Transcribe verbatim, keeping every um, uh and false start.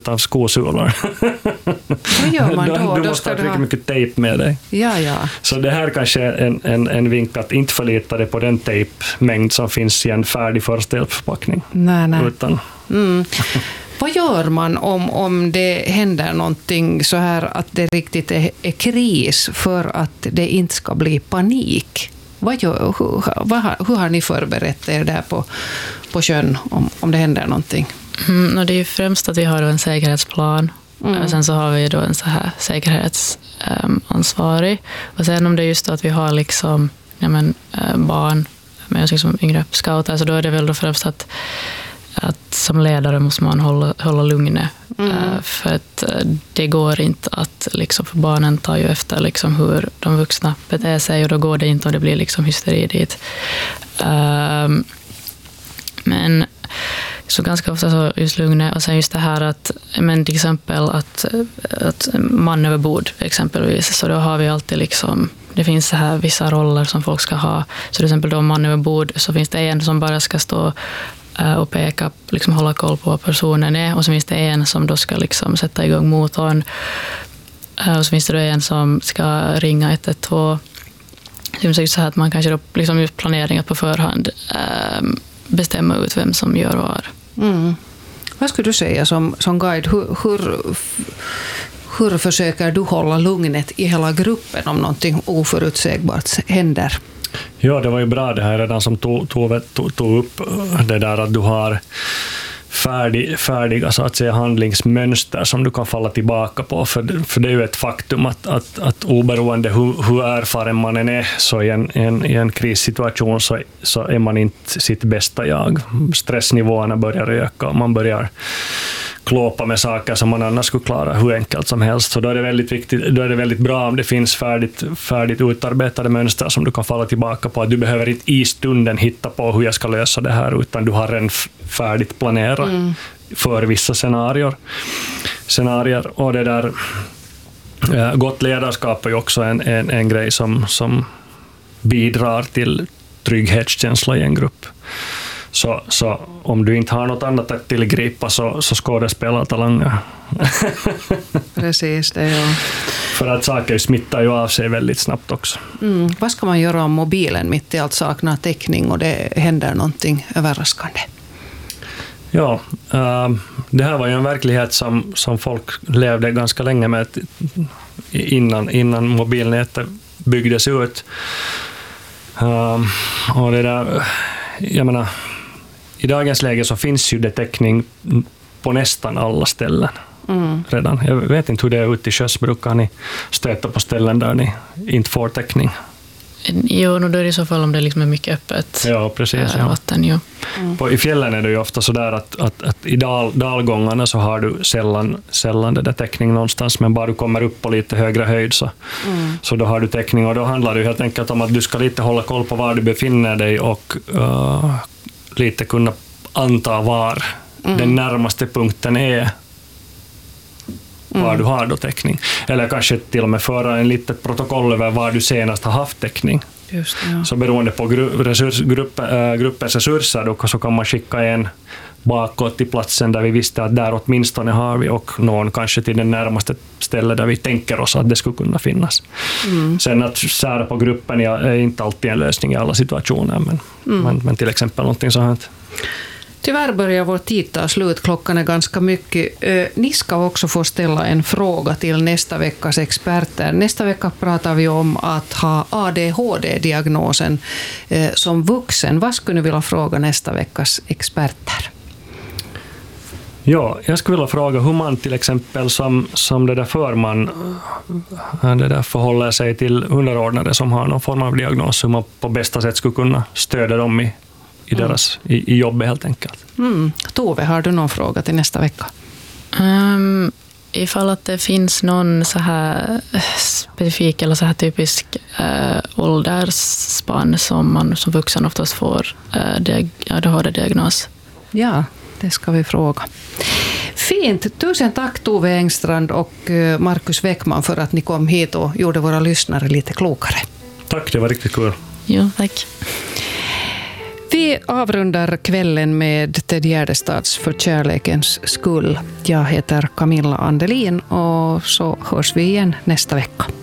av skosulor. Vad gör man då? Du, du då måste ha du mycket, ha... mycket tejp med dig. Ja, ja. Så det här kanske är en, en, en vink att inte förlita dig på den tejpmängd som finns i en färdig förstehjälpsförpackning. Nej, nej. Utan... Mm. Vad gör man om, om det händer någonting så här att det riktigt är, är kris för att det inte ska bli panik? Vad gör, hur, vad, hur har ni förberett er där på, på sjön om, om det händer någonting? Mm, och det är ju främst att vi har en säkerhetsplan. Mm. Och sen så har vi då en så här säkerhetsansvarig. Um, och sen om det är just att vi har liksom, ja men, uh, barn med liksom yngre scouter, så då är det väl då främst att att som ledare måste man hålla, hålla lugnet. Mm. Uh, för att uh, det går inte att, liksom, för barnen tar ju efter liksom, hur de vuxna beter sig, och då går det inte och det blir liksom hysteri dit. Uh, men så ganska ofta så just lugnet, och sen just det här att, men till exempel att, att man över bord exempelvis, så då har vi alltid liksom, det finns så här vissa roller som folk ska ha. Så till exempel då man över bord, så finns det en som bara ska stå och peka, liksom hålla koll på vad personen är, och så finns det en som då ska liksom sätta igång motorn, och så finns det då en som ska ringa ett ett två. Det är så här att man kanske då liksom just planeringen på förhand bestämma ut vem som gör vad. Mm. Vad skulle du säga som, som guide? Hur, hur, hur försöker du hålla lugnet i hela gruppen om någonting oförutsägbart händer? Ja, det var ju bra det här redan som tog, tog, tog, tog upp det där att du har färdig, färdiga så att säga handlingsmönster som du kan falla tillbaka på, för, för det är ju ett faktum att, att, att oberoende hur, hur erfaren man än är, så i en, en, i en krissituation så, så är man inte sitt bästa jag. Stressnivåerna börjar öka och man börjar klåpa med saker som man annars skulle klara hur enkelt som helst. Så då är det väldigt viktigt, då är det väldigt bra om det finns färdigt, färdigt utarbetade mönster som du kan falla tillbaka på. Att du behöver inte i stunden hitta på hur jag ska lösa det här, utan du har redan färdigt planerat mm. för vissa scenarier. scenarier. Och det där äh, gott ledarskap är ju också en, en, en grej som, som bidrar till trygghetskänsla i en grupp. Så, så om du inte har något annat att tillgripa, så, så skådespela talanger. Precis det, ja. För att saker smittar ju av sig väldigt snabbt också. Mm. Vad ska man göra om mobilen mitt i allt saknar täckning och det händer någonting överraskande? Ja, äh, det här var ju en verklighet som, som folk levde ganska länge med innan, innan mobilnätet byggdes ut. Äh, och det där, jag menar, i dagens läge så finns ju det täckning på nästan alla ställen mm. redan. Jag vet inte hur det är ute i sjöss. Brukar ni stöta på ställen där ni inte får täckning? Jo, då är det i så fall om det liksom är mycket öppet. Ja, precis. Ja. Vatten, ja. Mm. På, i fjällen är det ju ofta så där att, att, att i dal, dalgångarna så har du sällan, sällan det där täckning någonstans, men bara du kommer upp på lite högre höjd så, mm. så då har du täckning, och då handlar det helt enkelt om att du ska lite hålla koll på var du befinner dig och uh, lite kunna anta var mm. den närmaste punkten är. Var mm. du har då täckning. Eller kanske till och med föra en litet protokoll över var du senast har haft täckning. Just det, ja. Så beroende på gru- resurs, grupp, äh, gruppens resurser då, så kan man skicka en bakåt till platsen där vi visste att där åtminstone har vi, och någon kanske till den närmaste stället där vi tänker oss att det skulle kunna finnas. Mm. Sen att sära på gruppen är inte alltid en lösning i alla situationer, men, mm. men, men till exempel någonting sånt. Tyvärr börjar vår tid ta slut. Klockan är ganska mycket. Ni ska också få ställa en fråga till nästa veckas experter. Nästa vecka pratar vi om att ha A D H D-diagnosen som vuxen. Vad skulle ni vilja fråga nästa veckas experter? Ja, jag skulle vilja fråga hur man till exempel som, som det där förman det där förhåller sig till underordnade som har någon form av diagnos, hur man på bästa sätt skulle kunna stödja dem i i deras mm. i, i jobbet helt enkelt. Mm. Tove, har du någon fråga till nästa vecka? Um, ifall att det finns någon så här specifik eller så här typisk uh, åldersspann som man som vuxen oftast får uh, diag- A D H D-diagnos. Ja, det ska vi fråga. Fint. Tusen tack Tove Engstrand och Markus Weckman för att ni kom hit och gjorde våra lyssnare lite klokare. Tack, det var riktigt kul. Jo, tack. Vi avrundar kvällen med Ted Gärdestads För kärlekens skull. Jag heter Camilla Andelin och så hörs vi igen nästa vecka.